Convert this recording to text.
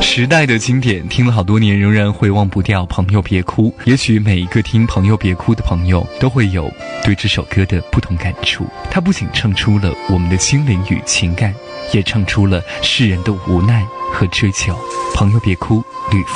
时代的经典，听了好多年仍然回忘不掉。朋友别哭，也许每一个听朋友别哭的朋友都会有对这首歌的不同感触。它不仅唱出了我们的心灵与情感，也唱出了世人的无奈和追求。朋友别哭，吕